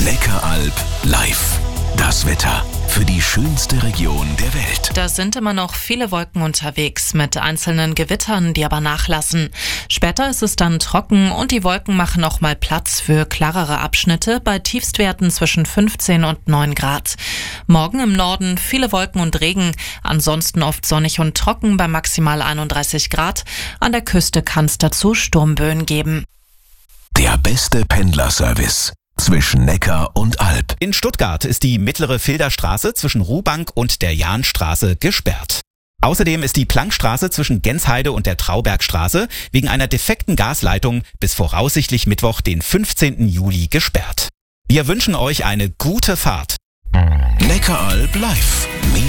Neckaralb live. Das Wetter für die schönste Region der Welt. Da sind immer noch viele Wolken unterwegs mit einzelnen Gewittern, die aber nachlassen. Später ist es dann trocken und die Wolken machen auch mal Platz für klarere Abschnitte bei Tiefstwerten zwischen 15 und 9 Grad. Morgen im Norden viele Wolken und Regen, ansonsten oft sonnig und trocken bei maximal 31 Grad. An der Küste kann es dazu Sturmböen geben. Der beste Pendlerservice zwischen Neckar und Alb. In Stuttgart ist die mittlere Filderstraße zwischen Ruhbank und der Jahnstraße gesperrt. Außerdem ist die Plankstraße zwischen Gensheide und der Traubergstraße wegen einer defekten Gasleitung bis voraussichtlich Mittwoch, den 15. Juli gesperrt. Wir wünschen euch eine gute Fahrt. Neckaralb live. Mehr